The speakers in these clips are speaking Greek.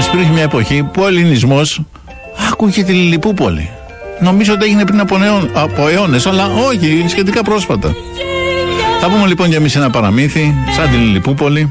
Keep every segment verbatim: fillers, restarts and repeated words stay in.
υπήρχε μια εποχή που ο ελληνισμός άκουγε τη Λιλιπούπολη. Νομίζω ότι έγινε πριν από, νεών, από αιώνες, αλλά όχι, σχετικά πρόσφατα. Θα πούμε λοιπόν για εμείς ένα παραμύθι, σαν τη Λιλιπούπολη.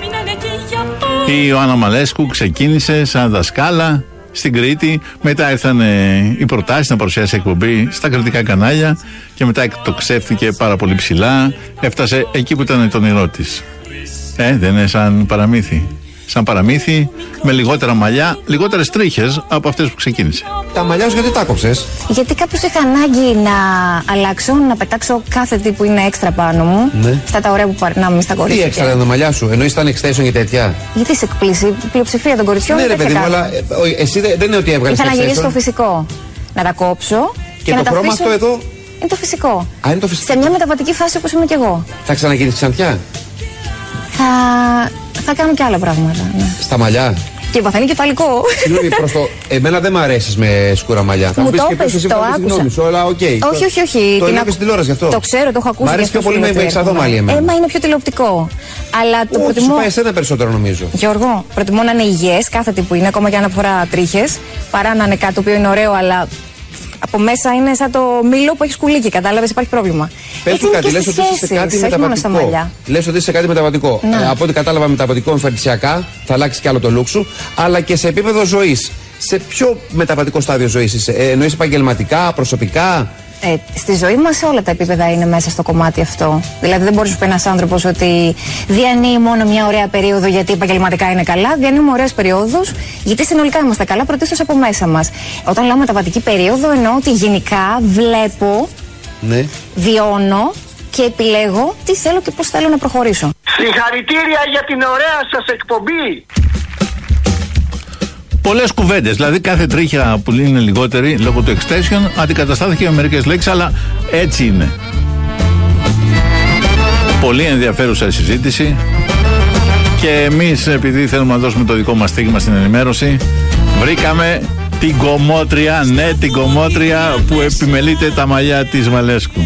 Η Ιωάννα Μαλέσκου ξεκίνησε σαν δασκάλα στην Κρήτη. Μετά ήρθαν οι προτάσεις να παρουσιάσει εκπομπή στα κριτικά κανάλια και μετά εκτοξεύτηκε πάρα πολύ ψηλά. Έφτασε εκεί που ήταν το όνειρό της. Ε, δεν είναι σαν παραμύθι? Σαν παραμύθι, με λιγότερα μαλλιά, λιγότερες τρίχες από αυτές που ξεκίνησε. Τα μαλλιά σου γιατί τα κόψες? Γιατί κάπως είχα ανάγκη να αλλάξω, να πετάξω κάθε τι που είναι έξτρα πάνω μου. Ναι. Αυτά τα ωραία που παρνάμε στα κορίτσια. Τι έξτρα ήταν τα μαλλιά σου, εννοείς ήταν extension και τέτοια? Γιατί σε εκπλήσει, η πλειοψηφία των κοριτσιών. Ναι, ρε παιδί μου, αλλά εσύ δεν είναι ότι έβγαλες. Ήθελα να γυρίσω στο φυσικό. Να τα κόψω. Και, και το να χρώμα αυτό εδώ. Είναι το φυσικό. Α, είναι το φυσικό. Σε μια μεταβατική φάση όπως είμαι κι εγώ. Θα ξαναγίνεις ξανθιά? Θα. Θα κάνω και άλλα πράγματα. Ναι. Στα μαλλιά. Και βαθαίνει κεφαλικό. Συγγνώμη, προς το. Εμένα δεν μ' αρέσει με σκούρα μαλλιά. Μου το είπες, το άκουσα. Σου, αλλά, okay. Όχι, όχι, όχι. Το έλεγα στην τηλεόραση γι' αυτό. Το ξέρω, το έχω ακούσει. Μ' αρέσει πιο πολύ με εξαδό μαλλί εμένα. Έμα είναι πιο τηλεοπτικό. Αλλά το Ού, προτιμώ. Σου πάει εσένα περισσότερο νομίζω. Γιώργο, προτιμώ να είναι υγιές κάθε τι που είναι, ακόμα και αν αφορά τρίχες, παρά να είναι κάτι το οποίο είναι ωραίο, αλλά από μέσα είναι σαν το μήλο που έχει σκουλίκι. Κατάλαβες, υπάρχει πρόβλημα. Πες μου κάτι, λες ότι είσαι σε κάτι μεταβατικό. Λες ότι είσαι σε κάτι μεταβατικό. Ε, από ό,τι κατάλαβα, μεταβατικό εμφανισιακά, θα αλλάξει κι άλλο το look σου, αλλά και σε επίπεδο ζωής. Σε ποιο μεταβατικό στάδιο ζωής είσαι? Ε, εννοείς επαγγελματικά, προσωπικά? Ε, στη ζωή μας όλα τα επίπεδα είναι μέσα στο κομμάτι αυτό. Δηλαδή δεν μπορείς να πει ένας άνθρωπος ότι διανύει μόνο μια ωραία περίοδο γιατί επαγγελματικά είναι καλά. Διανύουμε ωραίες περιόδους γιατί συνολικά είμαστε καλά, πρωτίστως από μέσα μας. Όταν λέω μεταβατική περίοδο εννοώ ότι γενικά βλέπω, ναι, βιώνω και επιλέγω τι θέλω και πώς θέλω να προχωρήσω. Συγχαρητήρια για την ωραία σας εκπομπή! Πολλές κουβέντες, δηλαδή κάθε τρίχα που είναι λιγότερη λόγω του extension αντικαταστάθηκε με μερικές λέξεις, αλλά έτσι είναι. Πολύ ενδιαφέρουσα συζήτηση και εμείς, επειδή θέλουμε να δώσουμε το δικό μας στίγμα στην ενημέρωση, βρήκαμε την κομμότρια, ναι, την κομμότρια που επιμελείται τα μαλλιά της Μαλέσκου.